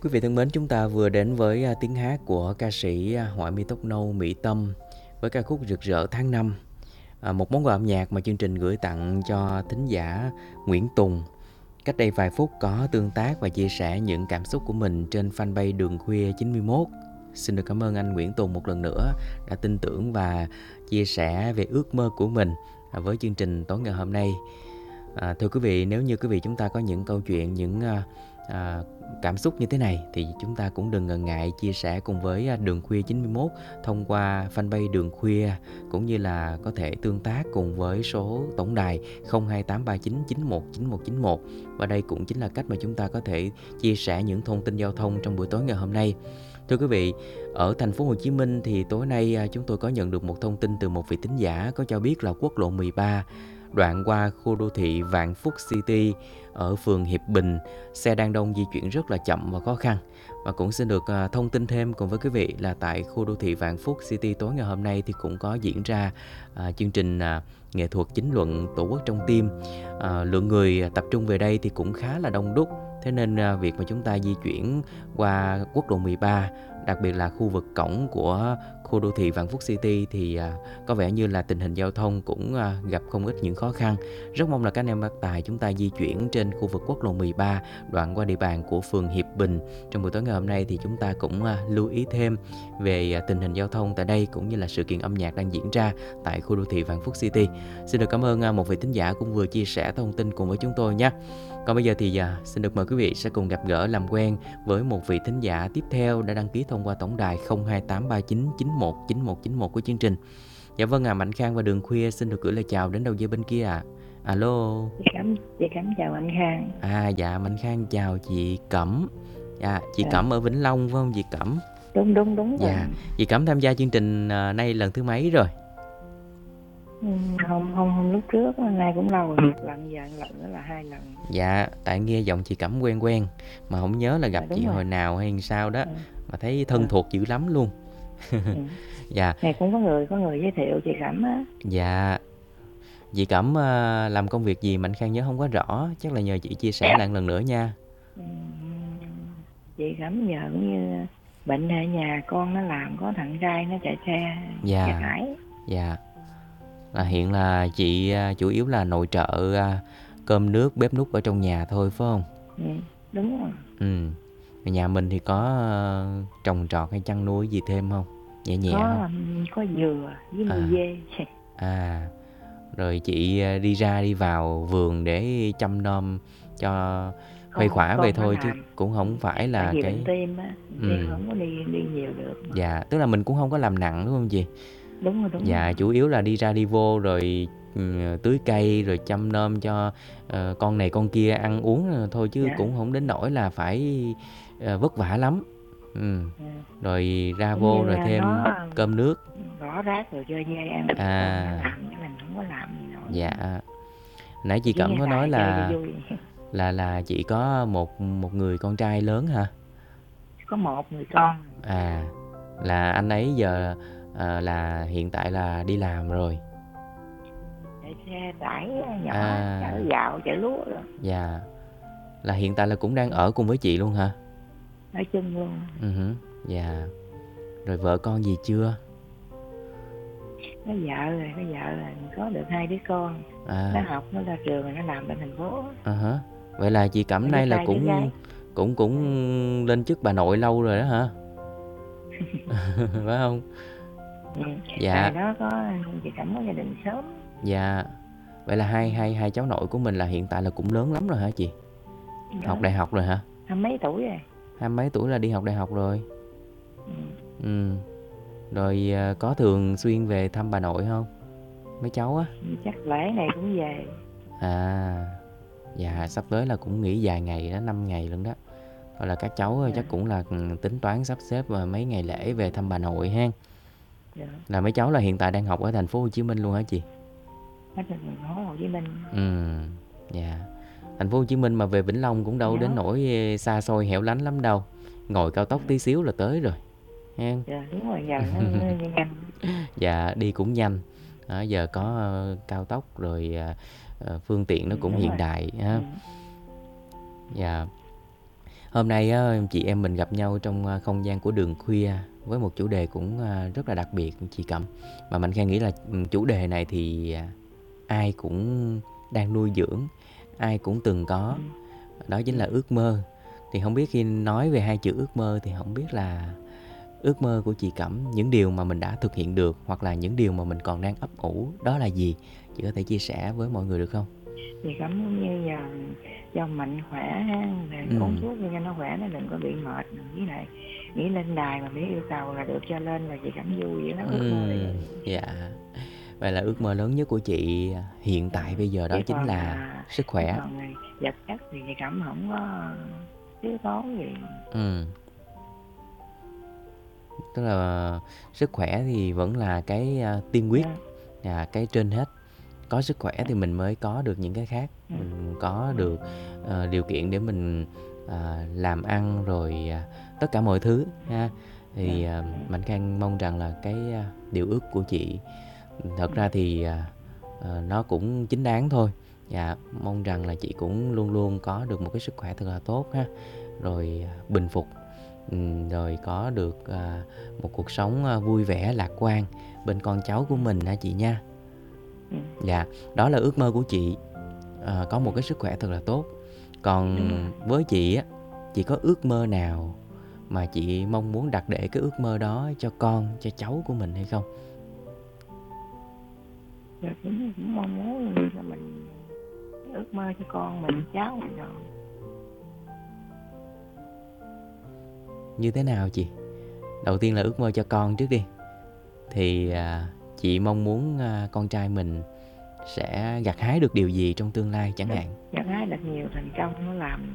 Quý vị thân mến, chúng ta vừa đến với tiếng hát của ca sĩ họa mi tóc nâu Mỹ Tâm với ca khúc Rực rỡ tháng 5. Một món quà âm nhạc mà chương trình gửi tặng cho thính giả Nguyễn Tùng. Cách đây vài phút có tương tác và chia sẻ những cảm xúc của mình trên fanpage Đường Khuya 91. Xin được cảm ơn anh Nguyễn Tùng một lần nữa đã tin tưởng và chia sẻ về ước mơ của mình với chương trình tối ngày hôm nay. Thưa quý vị, nếu như quý vị chúng ta có những câu chuyện, những cảm xúc như thế này thì chúng ta cũng đừng ngần ngại chia sẻ cùng với Đường Khuya 91 thông qua fanpage Đường Khuya, cũng như là có thể tương tác cùng với số tổng đài 02839919191. Và đây cũng chính là cách mà chúng ta có thể chia sẻ những thông tin giao thông trong buổi tối ngày hôm nay. Thưa quý vị, ở thành phố Hồ Chí Minh thì tối nay chúng tôi có nhận được một thông tin từ một vị thính giả có cho biết là quốc lộ 13 đoạn qua khu đô thị Vạn Phúc City ở phường Hiệp Bình, xe đang đông di chuyển rất là chậm và khó khăn. Và cũng xin được thông tin thêm cùng với quý vị là tại khu đô thị Vạn Phúc City tối ngày hôm nay thì cũng có diễn ra chương trình nghệ thuật chính luận Tổ quốc trong tim. Lượng người tập trung về đây thì cũng khá là đông đúc. Thế nên việc mà chúng ta di chuyển qua quốc lộ 13, đặc biệt là khu vực cổng của khu đô thị Vạn Phúc City thì có vẻ như là tình hình giao thông cũng gặp không ít những khó khăn. Rất mong là các anh em bác tài chúng ta di chuyển trên khu vực quốc lộ 13 đoạn qua địa bàn của phường Hiệp Bình. Trong buổi tối ngày hôm nay thì chúng ta cũng lưu ý thêm về tình hình giao thông tại đây cũng như là sự kiện âm nhạc đang diễn ra tại khu đô thị Vạn Phúc City. Xin được cảm ơn một vị thính giả cũng vừa chia sẻ thông tin cùng với chúng tôi nhé. Còn bây giờ thì xin được mời quý vị sẽ cùng gặp gỡ làm quen với một vị thính giả tiếp theo đã đăng ký thông qua tổng đài 02839919191 của chương trình. Dạ vâng Mạnh Khang và Đường Khuya xin được gửi lời chào đến đầu dây bên kia ạ. Alo. Chị Cẩm chào anh Khang. Dạ Mạnh Khang chào chị Cẩm. Chị Cẩm ở Vĩnh Long phải không chị Cẩm? Đúng dạ. Rồi. Chị Cẩm tham gia chương trình nay lần thứ mấy rồi? Không lúc trước nay cũng lâu rồi, lần nữa là 2 lần. Dạ, tại nghe giọng chị Cẩm quen mà không nhớ là gặp chị rồi. hồi nào hay sao đó. Mà thấy thân thuộc dữ lắm luôn. Dạ. Này cũng có người giới thiệu chị Cẩm á. Dạ. Chị Cẩm làm công việc gì Mạnh Khang nhớ không có rõ, chắc là nhờ chị chia sẻ lại lần nữa nha. Chị Cẩm nhờ cũng như bệnh ở nhà con nó làm, có thằng trai nó chạy xe. Dạ. Là hiện là chị chủ yếu là nội trợ cơm nước bếp núc ở trong nhà thôi phải không? Đúng rồi. Nhà mình thì có trồng trọt hay chăn nuôi gì thêm không? Nhẹ không? Có dừa với nuôi dê. Rồi chị đi ra đi vào vườn để chăm nom cho khuây khỏa vậy thôi chứ cũng không phải là cái cái tim á, không có đi nhiều được. Dạ, tức là mình cũng không có làm nặng đúng không chị? Đúng rồi. Dạ, chủ yếu là đi ra đi vô rồi tưới cây rồi chăm nom cho con này con kia ăn uống thôi chứ cũng không đến nỗi là phải vất vả lắm. Rồi ra cũng vô rồi thêm cơm nước, gõ rác rồi cho dê ăn. Làm chứ mình không có làm gì nữa. Dạ. Nãy chị Cẩm có nói là chị có một người con trai lớn hả? Có một người con. Là anh ấy giờ là hiện tại là đi làm rồi. Chạy xe tải nhỏ, chở gạo, chở lúa rồi. Dạ. Là hiện tại là cũng đang ở cùng với chị luôn hả? Ở chung luôn. Dạ. Rồi vợ con gì chưa? Có vợ rồi, có được 2 đứa con. Nó học, nó ra trường rồi, nó làm bên thành phố. Vậy là chị Cẩm nay là cũng lên chức bà nội lâu rồi đó hả? Phải không? Dạ. Tại đó có chị Cẩm có gia đình sớm. Dạ. Vậy là hai cháu nội của mình là hiện tại là cũng lớn lắm rồi hả chị? Học đại học rồi hả? 20 mấy tuổi rồi. 20 mấy tuổi là đi học đại học rồi. Rồi có thường xuyên về thăm bà nội không? Mấy cháu á? Chắc lễ này cũng về. Dạ, sắp tới là cũng nghỉ vài ngày đó, 5 ngày luôn đó. Rồi là các cháu chắc cũng là tính toán sắp xếp mấy ngày lễ về thăm bà nội ha. Là mấy cháu là hiện tại đang học ở thành phố Hồ Chí Minh luôn hả chị? Ở thành phố Hồ Chí Minh. Dạ. Thành phố Hồ Chí Minh mà về Vĩnh Long cũng đâu đến nỗi xa xôi hẻo lánh lắm đâu. Ngồi cao tốc tí xíu là tới rồi. Ha. Dạ, đúng rồi, giờ nó nhanh. Dạ, đi cũng nhanh. Giờ có cao tốc rồi phương tiện nó cũng hiện đại ha. Dạ. Hôm nay á, chị em mình gặp nhau trong không gian của đường khuya với một chủ đề cũng rất là đặc biệt chị Cẩm. Mà Mạnh Khang nghĩ là chủ đề này thì ai cũng đang nuôi dưỡng, ai cũng từng có. Đó chính là ước mơ. Thì không biết khi nói về hai chữ ước mơ thì không biết là ước mơ của chị Cẩm, những điều mà mình đã thực hiện được hoặc là những điều mà mình còn đang ấp ủ đó là gì? Chị có thể chia sẻ với mọi người được không? Thì Cẩm cũng như giờ cho mạnh khỏe ha, rồi uống thuốc cho nó khỏe, nó đừng có bị mệt, với lại nghĩ lên đài mà biết yêu cầu là được cho lên là chị Cẩm vui vậy đó, ước mơ là vậy. Dạ. Vậy là ước mơ lớn nhất của chị hiện tại bây giờ đó chính là sức khỏe. Còn vật chất thì chị Cẩm không có thiếu thốn gì. Tức là sức khỏe thì vẫn là cái tiên quyết, cái trên hết. Có sức khỏe thì mình mới có được những cái khác, mình có được điều kiện để mình làm ăn rồi tất cả mọi thứ ha. Thì Mạnh Khang mong rằng là cái điều ước của chị thật ra thì nó cũng chính đáng thôi. Dạ, mong rằng là chị cũng luôn luôn có được một cái sức khỏe thật là tốt ha, rồi bình phục, rồi có được một cuộc sống vui vẻ lạc quan bên con cháu của mình hả chị nha. Dạ, đó là ước mơ của chị, có một cái sức khỏe thật là tốt. Còn với chị á, chị có ước mơ nào mà chị mong muốn đặt để cái ước mơ đó cho con, cho cháu của mình hay không? Dạ, cũng mong muốn cho mình ước mơ cho con mình, cháu mình rồi. Như thế nào chị? Đầu tiên là ước mơ cho con trước đi. Thì chị mong muốn con trai mình sẽ gặt hái được điều gì trong tương lai chẳng hạn? Gặt hái được nhiều thành công, nó làm